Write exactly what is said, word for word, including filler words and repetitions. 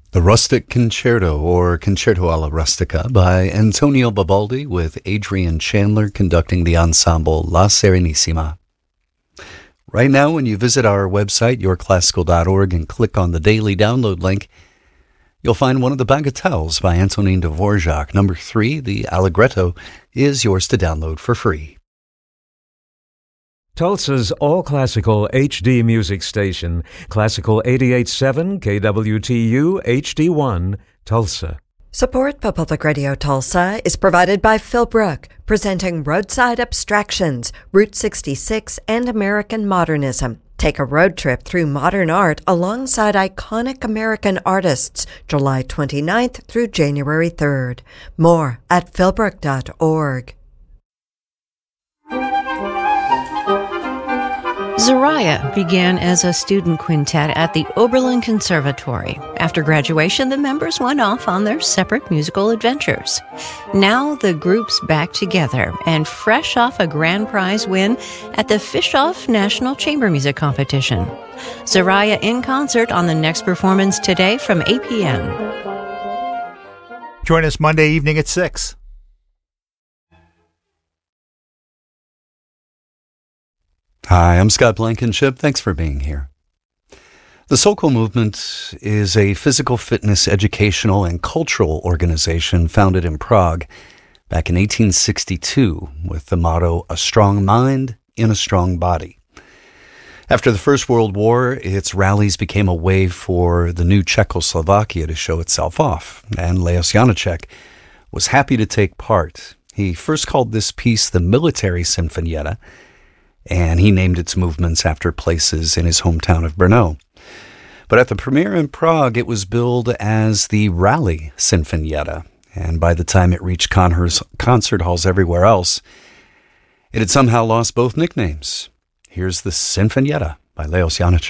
The Rustic Concerto, or Concerto alla Rustica, by Antonio Vivaldi, with Adrian Chandler conducting the ensemble La Serenissima. Right now, when you visit our website, your classical dot org, and click on the daily download link, you'll find one of the bagatelles by Antonin Dvorak. Number three, the Allegretto, is yours to download for free. Tulsa's all-classical H D music station, Classical eighty-eight point seven K W T U H D one, Tulsa. Support for Public Radio Tulsa is provided by Philbrook, presenting Roadside Abstractions, Route sixty-six, and American Modernism. Take a road trip through modern art alongside iconic American artists, July twenty-ninth through January third. More at philbrook dot org. Zariah began as a student quintet at the Oberlin Conservatory. After graduation, the members went off on their separate musical adventures. Now the group's back together and fresh off a grand prize win at the Fischoff National Chamber Music Competition. Zariah in concert on the next performance today from eight p.m. Join us Monday evening at six. Hi, I'm Scott Blankenship. Thanks for being here. The Sokol Movement is a physical fitness educational and cultural organization founded in Prague back in eighteen sixty-two with the motto, "A strong mind in a strong body." After the First World War, its rallies became a way for the new Czechoslovakia to show itself off, and Leos Janáček was happy to take part. He first called this piece the Military Sinfonietta, and he named its movements after places in his hometown of Brno. But at the premiere in Prague, it was billed as the Rally Sinfonietta, and by the time it reached concert halls everywhere else, it had somehow lost both nicknames. Here's the Sinfonietta by Leos Janáček.